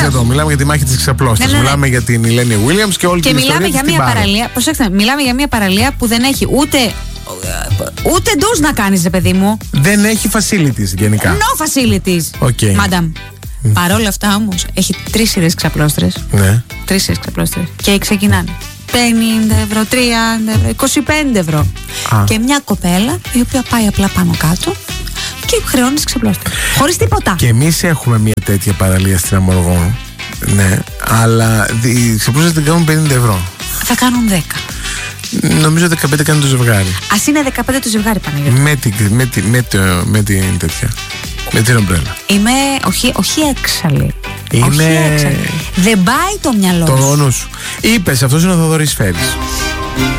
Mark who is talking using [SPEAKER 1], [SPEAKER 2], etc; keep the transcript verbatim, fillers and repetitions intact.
[SPEAKER 1] εδώ. Μιλάμε για τη μάχη της ξαπλώστας.
[SPEAKER 2] Ναι, ναι, ναι.
[SPEAKER 1] Μιλάμε για την Ελένη Williams και όλη
[SPEAKER 2] και
[SPEAKER 1] την ιστορία.
[SPEAKER 2] Και μιλάμε για μια παραλία. Προσέξτε, μιλάμε για μια παραλία που δεν έχει ούτε. Ούτε ντους να κάνεις, ρε παιδί μου.
[SPEAKER 1] Δεν έχει facilities γενικά.
[SPEAKER 2] No facilities.
[SPEAKER 1] Okay.
[SPEAKER 2] Μάνταμ. Mm. Παρ' όλα αυτά όμως έχει τρεις σειρές ξαπλώστρες.
[SPEAKER 1] Ναι.
[SPEAKER 2] Τρεις σειρές ξαπλώστρες. Και ξεκινάνε πενήντα ευρώ, τριάντα ευρώ, είκοσι πέντε ευρώ. Α. Και μια κοπέλα η οποία πάει απλά πάνω κάτω και χρεώνει τις ξαπλώστρες. Χωρίς τίποτα.
[SPEAKER 1] Και εμείς έχουμε μια τέτοια παραλία στην Αμοργό. Ναι. Αλλά οι ξαπλώστρες δεν κάνουν πενήντα ευρώ.
[SPEAKER 2] Θα κάνουν δέκα.
[SPEAKER 1] Νομίζω δεκαπέντε κάνει το ζευγάρι.
[SPEAKER 2] Ας είναι δεκαπέντε το ζευγάρι, Παναγιώτη.
[SPEAKER 1] Με την, με την, με το, με την τέτοια. Με την ομπρέλα.
[SPEAKER 2] Είμαι, όχι, όχι έξαλλη.
[SPEAKER 1] Είναι...
[SPEAKER 2] Όχι έξαλλη. Δεν πάει το μυαλό
[SPEAKER 1] το σου. Είπες, αυτός είναι ο Θοδωρής Φέρης.